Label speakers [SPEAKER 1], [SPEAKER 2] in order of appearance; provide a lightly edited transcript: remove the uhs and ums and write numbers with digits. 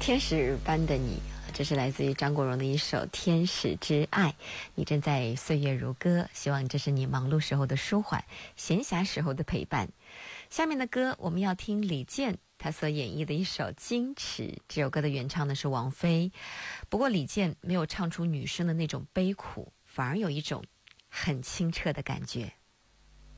[SPEAKER 1] 天使般的你，这是来自于张国荣的一首《天使之爱》。你正在岁月如歌，希望这是你忙碌时候的舒缓，闲暇时候的陪伴。下面的歌我们要听李健他所演绎的一首《矜持》，这首歌的原唱呢是王菲。不过李健没有唱出女生的那种悲苦，反而有一种很清澈的感觉。